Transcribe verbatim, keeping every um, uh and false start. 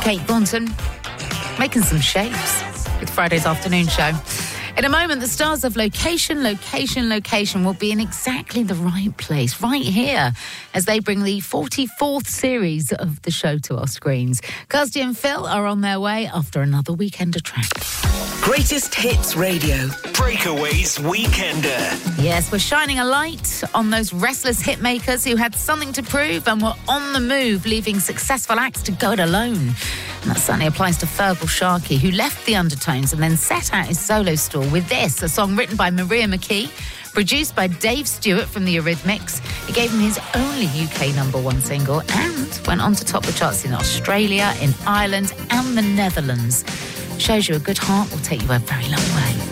Kate Thornton, making some shapes with Friday's afternoon show. In a moment, the stars of Location, Location, Location will be in exactly the right place, right here, as they bring the forty-fourth series of the show to our screens. Kirsty and Phil are on their way after another weekend of track. Greatest Hits Radio. Breakaways Weekender. Yes, we're shining a light on those restless hitmakers who had something to prove and were on the move, leaving successful acts to go it alone. And that certainly applies to Fergal Sharkey, who left the Undertones and then set out his solo stall with this, a song written by Maria McKee, produced by Dave Stewart from the Eurythmics. It gave him his only U K number one single and went on to top the charts in Australia, in Ireland and the Netherlands. Shows you a good heart will take you a very long way.